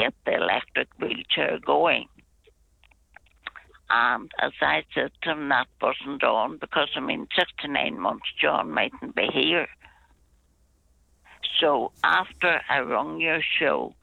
get the electric wheelchair going. And as I said to him, that wasn't on because, 69 months John mightn't be here. So after I rung your show,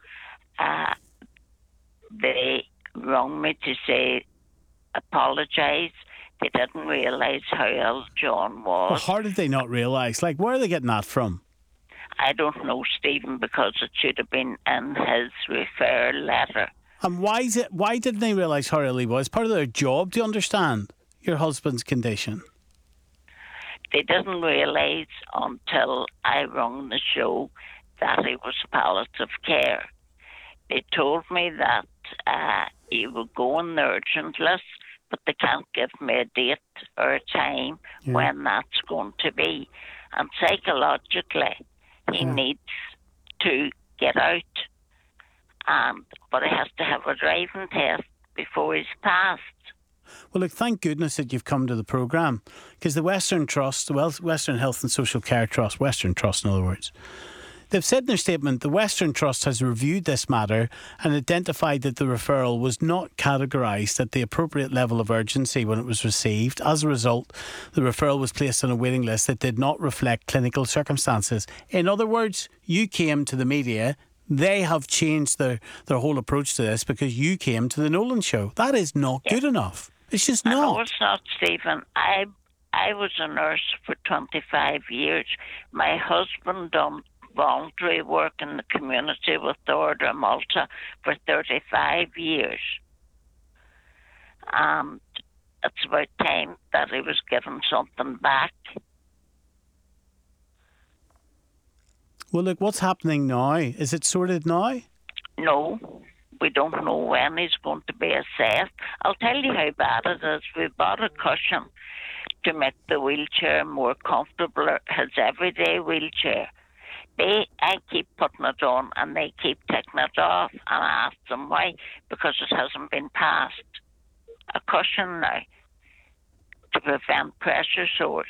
they rung me to say, apologise. They didn't realise how ill John was. Well, how did they not realise? Like, where are they getting that from? I don't know, Stephen, because it should have been in his referral letter. And why didn't they realise how ill he was? Part of their job to understand your husband's condition. They didn't realise until I rung the show that he was palliative care. They told me that he would go on the urgent list, but they can't give me a date or a time when that's going to be. And psychologically, he needs to get out, but he has to have a driving test before he's passed. Well, look, thank goodness that you've come to the programme, because the Western Trust, the Western Health and Social Care Trust, Western Trust in other words, they've said in their statement the Western Trust has reviewed this matter and identified that the referral was not categorised at the appropriate level of urgency when it was received. As a result, the referral was placed on a waiting list that did not reflect clinical circumstances. In other words, you came to the media. They have changed their whole approach to this because you came to the Nolan show. That is not good enough. It's just not. No, it's not, Stephen. I was a nurse for 25 years. My husband done voluntary work in the community with the Order of Malta for 35 years. And it's about time that he was given something back. Well, look, what's happening now? Is it sorted now? No, we don't know when he's going to be assessed. I'll tell you how bad it is. We bought a cushion to make the wheelchair more comfortable, his everyday wheelchair. I keep putting it on and they keep taking it off, and I asked them why, because it hasn't been passed. A cushion now to prevent pressure sores.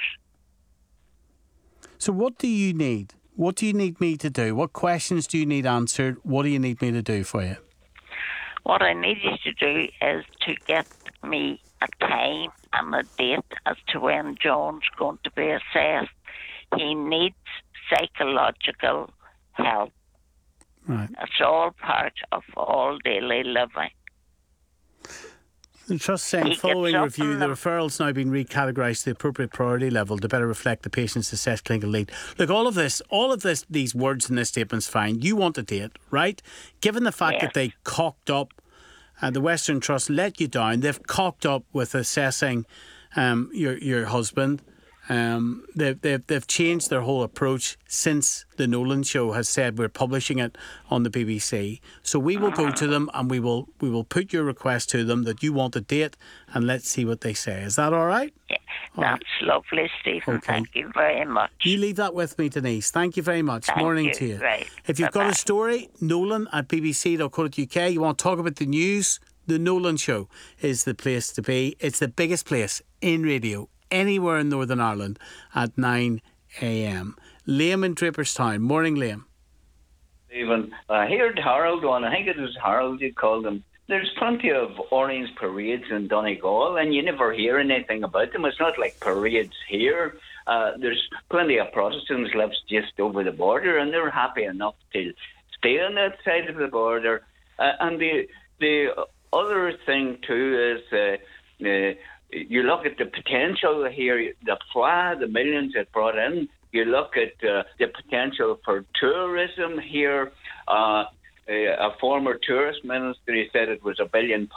So what do you need? What do you need me to do? What questions do you need answered? What do you need me to do for you? What I need you to do is to get me a time and a date as to when John's going to be assessed. He needs psychological help. Right. It's all part of all daily living. The Trust saying following review, the referral's now been recategorised to the appropriate priority level to better reflect the patient's assessed clinical need. Look, all of this, these words in this statement's fine. You want a date, right? Given the fact that they cocked up, and the Western Trust let you down, they've cocked up with assessing your husband. They've changed their whole approach since the Nolan show has said we're publishing it on the BBC. So we will go to them and we will put your request to them that you want a date, and let's see what they say. Is that all right? Yeah, that's lovely, Stephen. Okay. Thank you very much. You leave that with me, Denise. Thank you very much. Morning to you. Right. If you've got a story, Nolan at bbc.co.uk, you want to talk about the news, the Nolan show is the place to be. It's the biggest place in radio anywhere in Northern Ireland at 9 a.m. Liam in Draperstown. Morning, Liam. Stephen, I heard Harold one. I think it was Harold you called him. There's plenty of orange parades in Donegal, and you never hear anything about them. It's not like parades here. There's plenty of Protestants live just over the border, and they're happy enough to stay on that side of the border. And the other thing too is you look at the potential here, the millions it brought in. You look at the potential for tourism here. A former tourist minister, he said it was £1 billion